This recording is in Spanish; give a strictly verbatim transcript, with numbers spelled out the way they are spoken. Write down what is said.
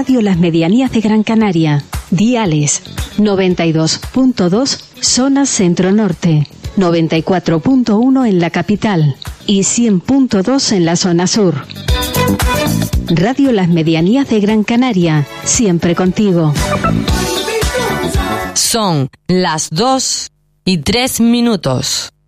Radio Las Medianías de Gran Canaria. Diales noventa y dos punto dos zona centro-norte, noventa y cuatro punto uno en la capital y cien punto dos en la zona sur. Radio Las Medianías de Gran Canaria, siempre contigo. Son las dos y tres minutos.